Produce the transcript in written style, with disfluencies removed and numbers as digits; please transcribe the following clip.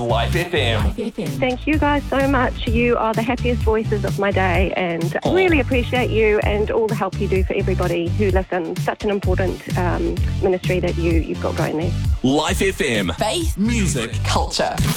Life FM. Thank you guys so much. You are the happiest voices of my day, and really appreciate you and all the help you do for everybody who listens. Such an important ministry that you've got going there. Life FM. Faith, Music. culture.